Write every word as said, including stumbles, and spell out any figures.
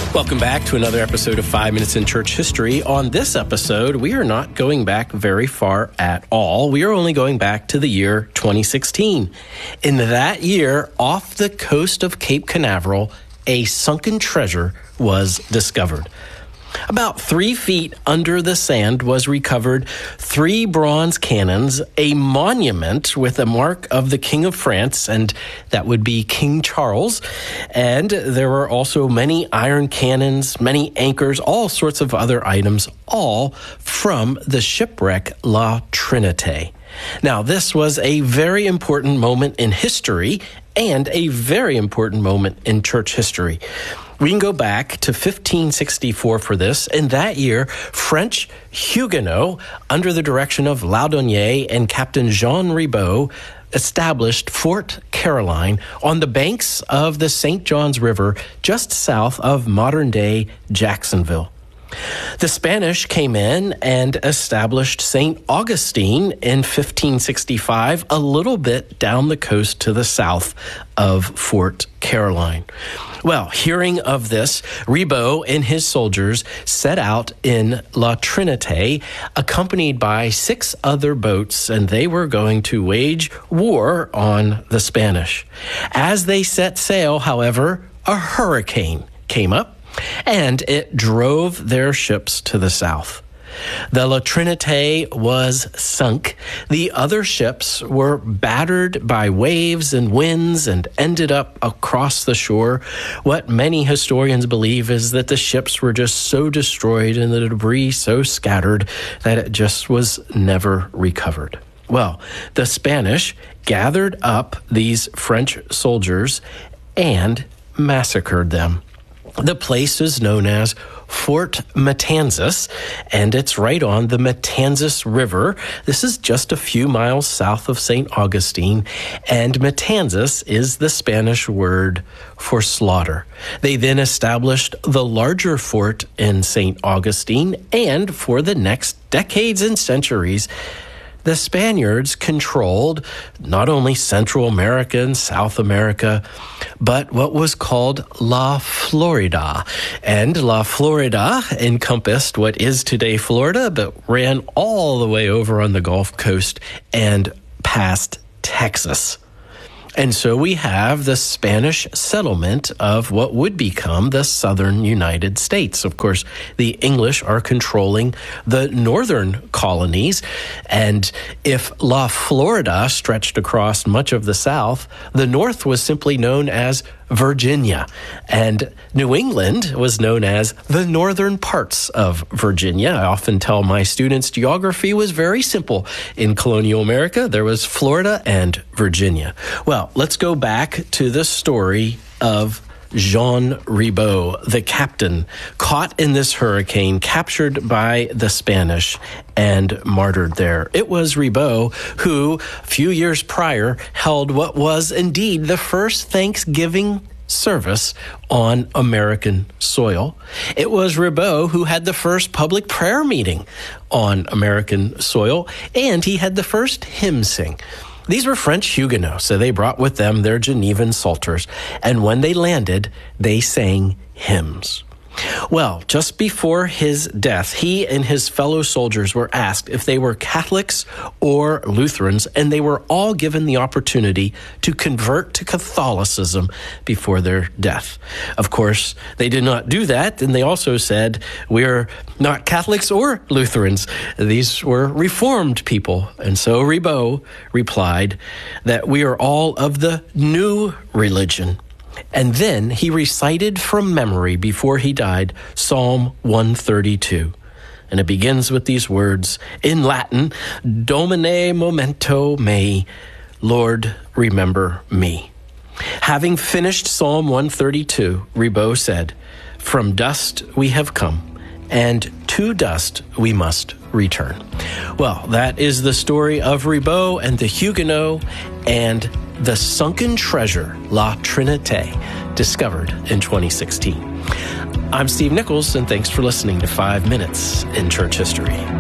Welcome back to another episode of Five Minutes in Church History. On this episode, we are not going back very far at all. We are only going back to the year twenty sixteen. In that year, off the coast of Cape Canaveral, a sunken treasure was discovered. About three feet under the sand was recovered three bronze cannons, a monument with a mark of the King of France, and that would be King Charles. And there were also many iron cannons, many anchors, all sorts of other items, all from the shipwreck La Trinité. Now, this was a very important moment in history and a very important moment in church history. We can go back to fifteen sixty-four for this. In that year, French Huguenots, under the direction of Laudonnière and Captain Jean Ribault, established Fort Caroline on the banks of the Saint Johns River, just south of modern-day Jacksonville. The Spanish came in and established Saint Augustine in fifteen sixty-five, a little bit down the coast to the south of Fort Caroline. Well, hearing of this, Ribault and his soldiers set out in La Trinité, accompanied by six other boats, and they were going to wage war on the Spanish. As they set sail, however, a hurricane came up, and it drove their ships to the south. The La Trinité was sunk. The other ships were battered by waves and winds and ended up across the shore. What many historians believe is that the ships were just so destroyed and the debris so scattered that it just was never recovered. Well, the Spanish gathered up these French soldiers and massacred them. The place is known as Fort Matanzas, and it's right on the Matanzas River. This is just a few miles south of Saint Augustine, and Matanzas is the Spanish word for slaughter. They then established the larger fort in Saint Augustine, and for the next decades and centuries, the Spaniards controlled not only Central America and South America, but what was called La Florida. And La Florida encompassed what is today Florida, but ran all the way over on the Gulf Coast and past Texas. And so we have the Spanish settlement of what would become the southern United States. Of course, the English are controlling the northern colonies. And if La Florida stretched across much of the South, the North was simply known as Virginia. And New England was known as the northern parts of Virginia. I often tell my students geography was very simple in colonial America. There was Florida and Virginia. Well, let's go back to the story of Jean Ribault, the captain, caught in this hurricane, captured by the Spanish, and martyred there. It was Ribault who, a few years prior, held what was indeed the first Thanksgiving service on American soil. It was Ribault who had the first public prayer meeting on American soil, and he had the first hymn sing. These were French Huguenots, so they brought with them their Genevan psalters, and when they landed, they sang hymns. Well, just before his death, he and his fellow soldiers were asked if they were Catholics or Lutherans, and they were all given the opportunity to convert to Catholicism before their death. Of course, they did not do that, and they also said, we're not Catholics or Lutherans. These were Reformed people. And so Ribault replied that we are all of the new religion. And then he recited from memory before he died Psalm one thirty-two. And it begins with these words in Latin, Domine memento mei, Lord, remember me. Having finished Psalm one thirty-two, Ribault said, from dust we have come, and to dust we must return. Well, that is the story of Ribault and the Huguenot and the sunken treasure, La Trinité, discovered in twenty sixteen. I'm Steve Nichols, and thanks for listening to Five Minutes in Church History.